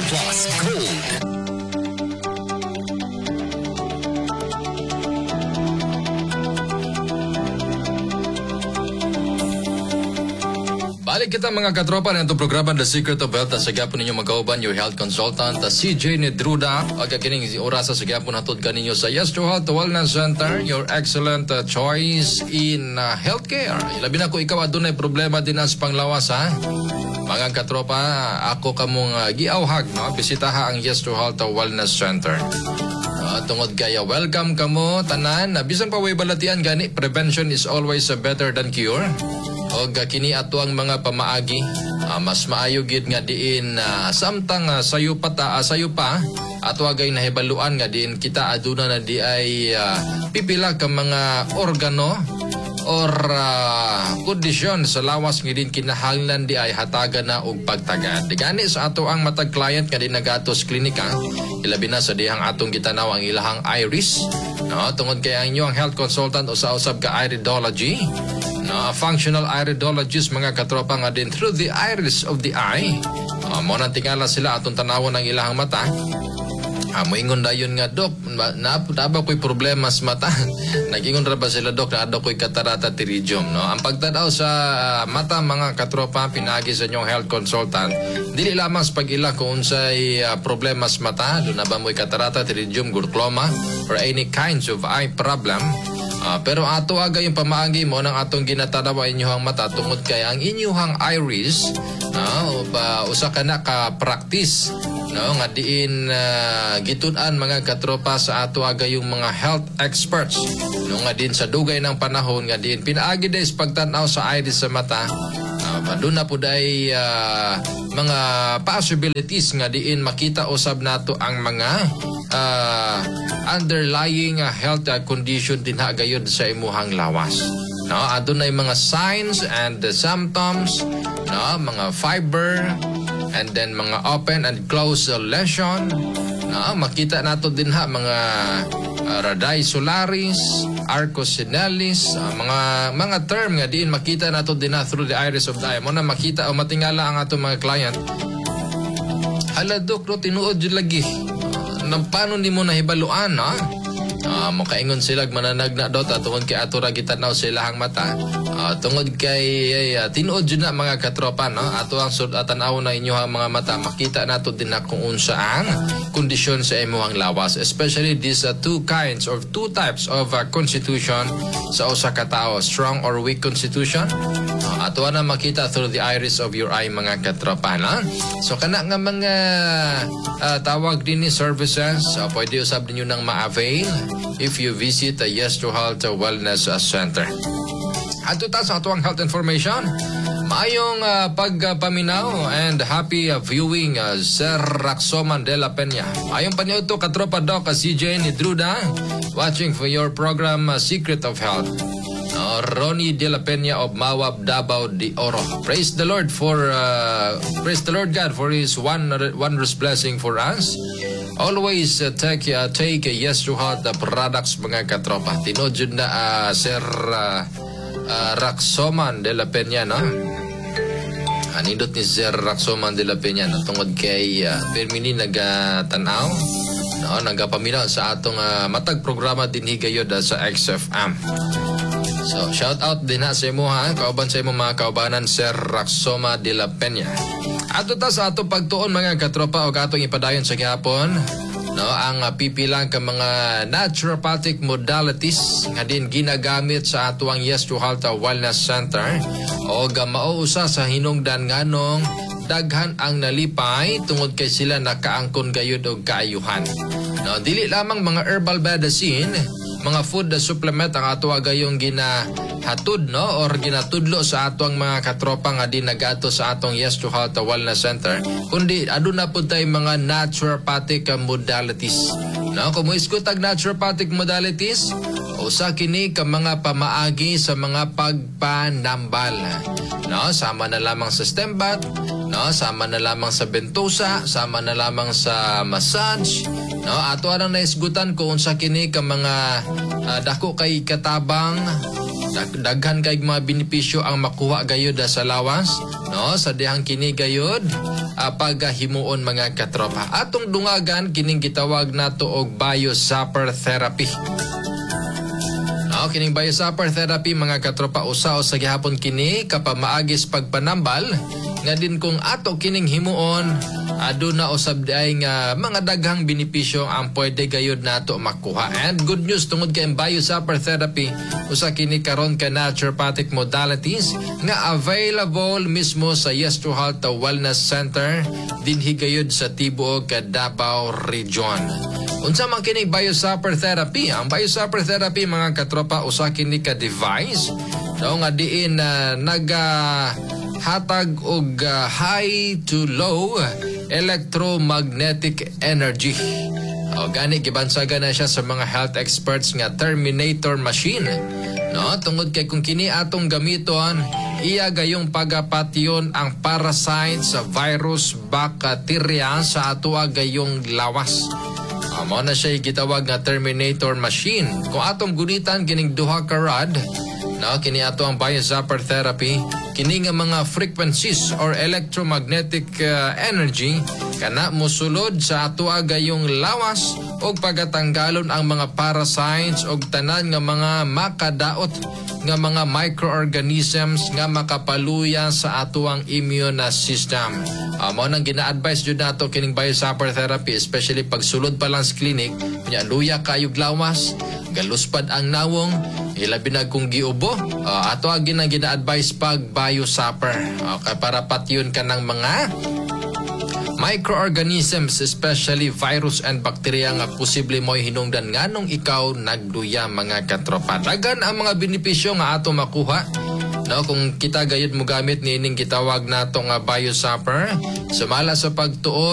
Plus Gold. Balik kita mga katropa na itong programa The Secret of Health. Sa gyapon ninyo magkauban your health consultant CJ Nedruda. O kakining orasa sa gyapon hatod kaninyo sa Yes to Health Wellness Center, your excellent choice in healthcare. Ilabi na ko ikaw adunay problema din sa panglawas ha. Mga katropa, ako kamong giawhag no, bisitaha ang Yes to Health Wellness Center. Tungod kaya welcome kamo tanan. Bisan pa way balatian gani, prevention is always better than cure. O kini ato ang mga pamaagi, mas maayo gid nga diin samtang sayo pa ato agay nahibaluan nga diin kita aduna na di ay pipila ka mga organo or kondisyon sa lawas nga din kinahanglan di ay hataga na og pagtagad. Digani sa ato ang matag client nga din nagatos klinika, ilabi na sa dihang atong gitanaw ang ilahang iris. No, tungod kay ang inyong health consultant usab ka iridology. No, functional iridologist mga katropa nga din through the iris of the eye. Mo nang tingala sila atong tanawon ang ilahang mata. Moingon dayon nga, Dok, naba ko'y problema sa mata. Nag-ingon ra ba sila, Dok, na ada ko'y cataracta pterygium, no? Ang pagtanaw sa mata, mga katropa, pinagi sa inyong health consultant, dili lamang sa pag-ila kung unsay problema sa mata, doon na ba mo'y cataracta pterygium, glaucoma, or any kinds of eye problem. Pero ato aga yung pamaagi mo ng atong ginatanaw inyuhang mata tungod kay ang inyuhang iris usa ka na ka practice no nga diin gitun-an mga katropa sa ato aga yung mga health experts no nga din sa dugay ng panahon nga diin pinaagi des pagtan-aw sa iris sa mata. Doon na po day mga possibilities nga diin makita usab nato ang mga underlying health condition din ha gayud sa imuhang lawas. No, adunay mga signs and symptoms, no, mga fiber and then mga open and closed lesion. No, makita nato din ha mga radius solaris, arcus senialis, mga term nga diin makita nato din ha through the iris of the eye. Mo na makita o matingala ang ato mga client. Hala Dok, no, tinuod jud lagi. Paano ni mo nahibaluan, no? Makaingon sila mananag na daw tungod kay ato ra gitanaw sa ilahang mata. Tungod kay tinuod jud na mga katropa, no? Ato ang tan-aw na inyong mga mata makita nato din na kung unsa ang kondisyon sa imuhang lawas, especially these two types of constitution sa usa ka tawo, strong or weak constitution. Ato na makita through the iris of your eye mga katropa, no? So kana nga mga tawag din ni services, pwede usab ninyo nang ma-avail if you visit the Yes to Health Wellness Center. Ato ta sa atuang health information. Maayong pagpaminaw and happy viewing Sir Raxoman de la Peña. Maayong panyo to katropa Doc CJ Nedruda watching for your program Secret of Health. Ronnie de la Peña of Mawab, Davao de Oro. Praise the Lord God for His wondrous blessing for us. Always take Yes to Health products mga katropa. Tinodjud na Sir Raxoman de la Peña, no? Anindot ni Sir Raxoman de la Peña, no? Tungod kay Permini nagatanaw, no? Nagapaminaw sa atong matag programa din higayod sa XFM. So, shout out din ha sa imo ha, kauban sa imo mga kaubanan Sir Raxoma de la Peña. Ato ta sa atong pagtuon mga katropa o atong ipadayon sa gihapon, no, ang pipilang ka mga naturopathic modalities nga din ginagamit sa atuang Yes to Health Wellness Center o mauusa sa hinungdan nganong daghan ang nalipay tungod kay sila nakaangkon gayud og kaayuhan. No, dili lamang mga herbal medicine, mga food supplement ang ato agayong ginahatod, no, or ginatudlo sa atong mga katropa nga din nagato sa atong Yes to Health Wellness Center, kundi aduna pud tay mga naturopathic modalities. No, kung moiskutag naturopathic modalities, usa kini ka mga pamaagi sa mga pagpanambal. No, sama na lamang sa stem bath, no, sama na lamang sa bentosa, sama na lamang sa massage. No, ato arang naisgutan kung unsa kini ka mga dako kay katabang, daghan kay mga benepisyo ang makuha gayud sa lawas, no, sa dihang kini gayud paghimuon mga katropa. Atong dungagan kining gitawag nato og biosapper therapy. Kining biosapper therapy mga katropa usa sa gihapon kini kapamaagis pagpanambal nga din kung ato kining himuon aduna usab diay nga mga daghang benepisyo ang pwede gayud nato makuha. And good news tungod kay biosapper therapy usa kini karon ka naturopathic modalities nga available mismo sa Yes to Health Wellness Center dinhi gayud sa tibuok Davao Region. Unsa man kini biosapper therapy? Ang biosapper therapy mga katropa usa kini ka device daw nga diin hatag og high to low electromagnetic energy. Gani gibansagan na siya sa mga health experts nga Terminator machine. Tungod kay kung kini atong gamiton, iya gayong pagapatyon ang parasites sa virus, bacteria sa atua gayong lawas. Mao na siya gitawag nga Terminator machine. Kung atong gunitan kining duha ka rod, kini ato ang biosapper therapy, kini nga mga frequencies or electromagnetic energy kana mosulod sa ato gayong lawas og pagatanggalon ang mga parasites og tanan nga mga makadaot nga mga microorganisms nga makapaluya sa atuang immune system. Mao nang gina-advise jud nato kining biosapper therapy, especially pag sulod pa lang sa clinic, nya luya kayog lawas, galuspad ang nawong, ilabi na kung giubo, ato ang gina-advise pag biosapper. Para patyon ka ng mga microorganisms, especially virus and bacteria nga posible mo hinungdan nganong ikaw nagluya mga katropa. Dagan ang mga benepisyo nga ato makuha. Kung kita gayud mo gamit niining gitawag nato nga biosapper, sumala sa pagtuo